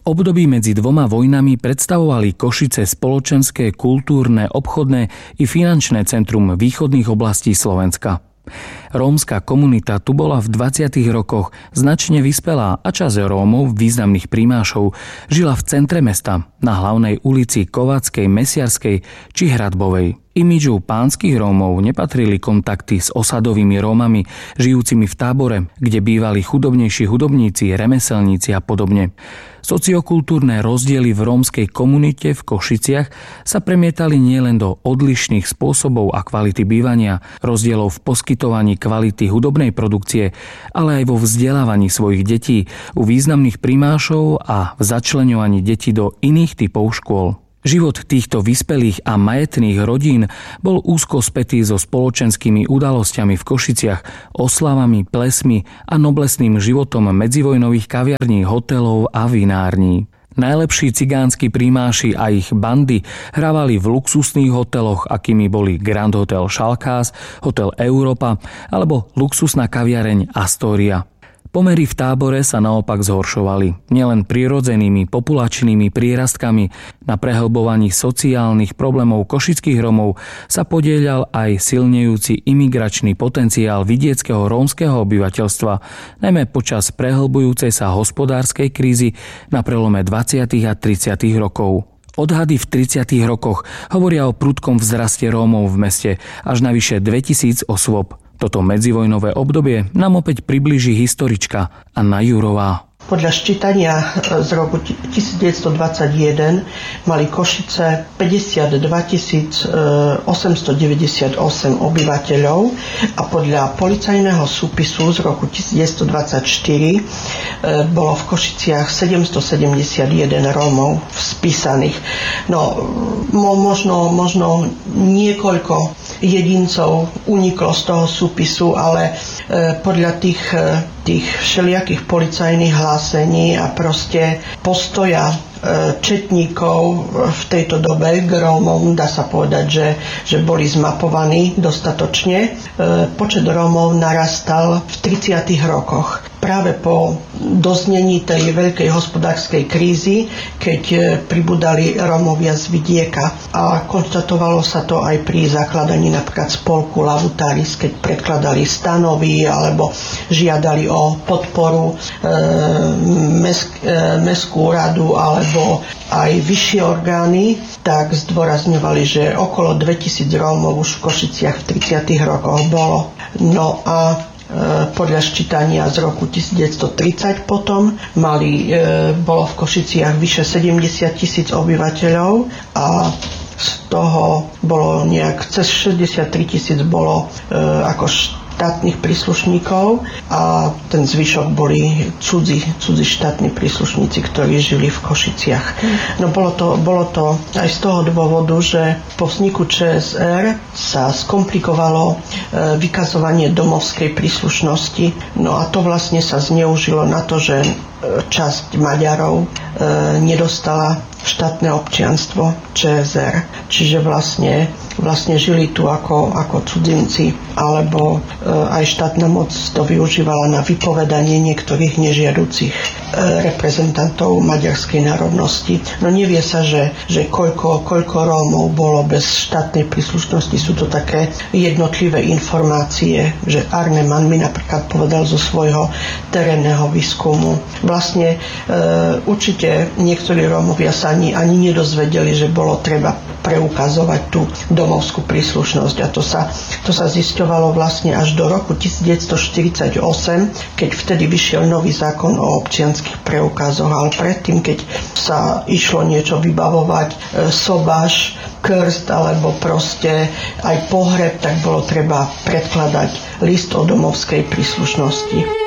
období medzi dvoma vojnami predstavovali Košice spoločenské, kultúrne, obchodné i finančné centrum východných oblastí Slovenska. Rómska komunita tu bola v 20. rokoch značne vyspelá a časť Rómov, významných primášov, žila v centre mesta, na hlavnej ulici Kováckej, Mesiarskej či Hradbovej. Imidžu pánskych Rómov nepatrili kontakty s osadovými Rómami, žijúcimi v Tábore, kde bývali chudobnejší hudobníci, remeselníci a podobne. Sociokultúrne rozdiely v rómskej komunite v Košiciach sa premietali nielen do odlišných spôsobov a kvality bývania, rozdielov v poskytovaní kvality hudobnej produkcie, ale aj vo vzdelávaní svojich detí u významných primášov a v začleňovaní detí do iných typov škôl. Život týchto vyspelých a majetných rodín bol úzko spätý so spoločenskými udalosťami v Košiciach, oslavami, plesmi a noblesným životom medzivojnových kaviarní, hotelov a vinární. Najlepší cigánsky primáši a ich bandy hrávali v luxusných hoteloch, akými boli Grand Hotel Šalkás, Hotel Európa alebo luxusná kaviareň Astoria. Pomery v Tábore sa naopak zhoršovali. Nielen prirodzenými populačnými prírastkami, na prehlbovaní sociálnych problémov košických Rómov sa podieľal aj silnejúci imigračný potenciál vidieckého rómskeho obyvateľstva, najmä počas prehlbujúcej sa hospodárskej krízy na prelome 20. a 30. rokov. Odhady v 30. rokoch hovoria o prudkom vzraste Rómov v meste až na vyše 2000 osôb. Toto medzivojnové obdobie nám opäť priblíži historička Anna Jurová. Podľa ščítania z roku 1921 mali Košice 52 898 obyvateľov a podľa policajného súpisu z roku 1924 bolo v Košiciach 771 Rómov spísaných. No, možno niekoľko jedincov uniklo z toho súpisu, ale podľa tých všelijakých policajných hlásení a proste postoja četníkov v tejto dobe k Rómom, dá sa povedať, že boli zmapovaní dostatočne. Počet Rómov narastal v 30. rokoch. Práve po doznení tej veľkej hospodárskej krízy, keď pribudali Rómovia z vidieka. A konštatovalo sa to aj pri zakladaní napríklad spolku Lavutaris, keď predkladali stanovy alebo žiadali o podporu mestskú radu alebo aj vyššie orgány, tak zdôrazňovali, že okolo 2000 Rómov už v Košiciach v 30. rokoch bolo. No a podľa ščítania z roku 1930 potom bolo v Košiciach vyše 70 000 obyvateľov a z toho bolo nejak cez 63 000 bolo ako štátnych príslušníkov a ten zvyšok boli cudzí štátni príslušníci, ktorí žili v Košiciach. No bolo to aj z toho dôvodu, že po vzniku ČSR sa skomplikovalo vykazovanie domovskej príslušnosti. No a to vlastne sa zneužilo na to, že časť Maďarov nedostala štátne občianstvo ČSR. Čiže vlastne žili tu ako cudzinci, alebo aj štátna moc to využívala na vypovedanie niektorých nežiaducich reprezentantov maďarskej národnosti. No nevie sa, že koľko Rómov bolo bez štátnej príslušnosti. Sú to také jednotlivé informácie, že Arneman mi napríklad povedal zo svojho terénneho výskumu. Vlastne určite niektorí Rómovia sa ani nedozvedeli, že bolo treba preukazovať tú domovskú príslušnosť. A to sa zisťovalo vlastne až do roku 1948, keď vtedy vyšiel nový zákon o občianskych preukazoch. Ale predtým, keď sa išlo niečo vybavovať, sobáš, krst alebo proste aj pohreb, tak bolo treba predkladať list o domovskej príslušnosti.